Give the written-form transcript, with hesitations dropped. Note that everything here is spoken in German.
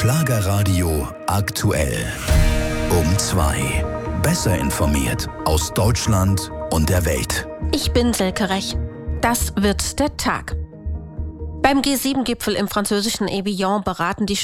Schlagerradio aktuell. Um 2. Besser informiert aus Deutschland und der Welt. Ich bin Silke Rech. Das wird der Tag. Beim G7-Gipfel im französischen Evian beraten die